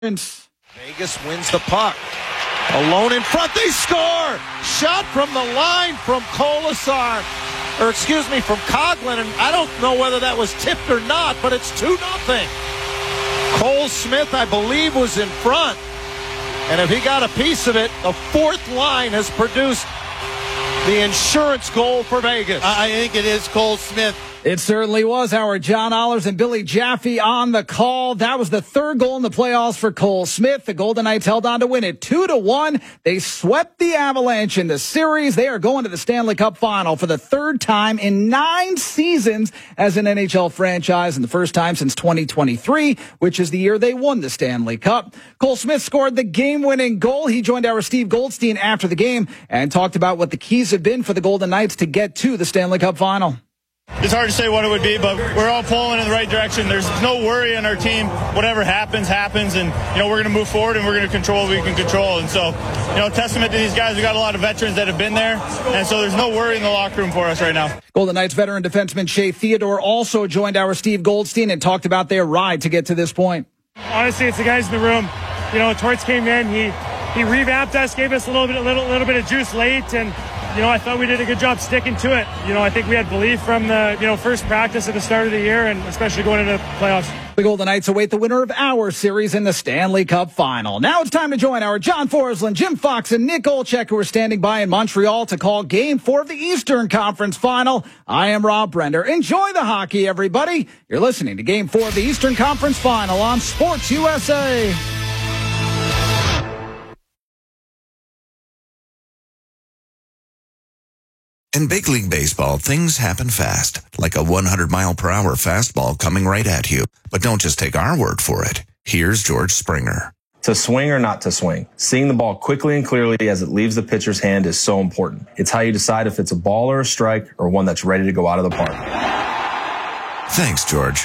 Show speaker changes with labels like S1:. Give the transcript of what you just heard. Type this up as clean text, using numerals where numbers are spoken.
S1: Vegas wins the puck. Alone in front, they score! Shot from the line from Coglin, from Coglin, and I don't know whether that was tipped or not, but it's 2-0. Cole Smith, I believe, was in front, and if he got a piece of it, the fourth line has produced the insurance goal for Vegas.
S2: I think it is Cole Smith.
S3: It certainly was. Our John Ollers and Billy Jaffe on the call. That was the third goal in the playoffs for Cole Smith. The Golden Knights held on to win it 2-1. They swept the Avalanche in the series. They are going to the Stanley Cup final for the third time in 9 seasons as an NHL franchise, and the first time since 2023, which is the year they won the Stanley Cup. Cole Smith scored the game-winning goal. He joined our Steve Goldstein after the game and talked about what the keys have been for the Golden Knights to get to the Stanley Cup final.
S4: It's hard to say what it would be, but we're all pulling in the right direction. There's no worry in our team. Whatever happens, and, we're going to move forward and we're going to control what we can control. And so, testament to these guys. We've got a lot of veterans that have been there, and so there's no worry in the locker room for us right now.
S3: Golden Knights veteran defenseman Shea Theodore also joined our Steve Goldstein and talked about their ride to get to this point.
S5: Honestly, it's the guys in the room. Torts came in, he revamped us, gave us a little bit of juice late, and I thought we did a good job sticking to it. I think we had belief from the first practice at the start of the year, and especially going into the playoffs.
S3: The Golden Knights await the winner of our series in the Stanley Cup final. Now it's time to join our John Forsland, Jim Fox, and Nick Olchek, who are standing by in Montreal to call Game 4 of the Eastern Conference Final. I am Rob Brender. Enjoy the hockey, everybody. You're listening to Game 4 of the Eastern Conference Final on Sports USA.
S6: In big league baseball, things happen fast, like a 100-mile-per-hour fastball coming right at you. But don't just take our word for it. Here's George Springer.
S7: To swing or not to swing, seeing the ball quickly and clearly as it leaves the pitcher's hand is so important. It's how you decide if it's a ball or a strike or one that's ready to go out of the park.
S6: Thanks, George.